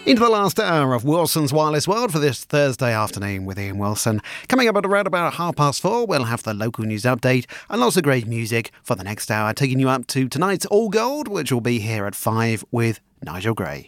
Into the last hour of Wilson's Wireless World for this Thursday afternoon with Ian Wilson. Coming up at around about 4:30, we'll have the local news update and lots of great music for the next hour, taking you up to tonight's All Gold, which will be here at 5 with Nigel Gray.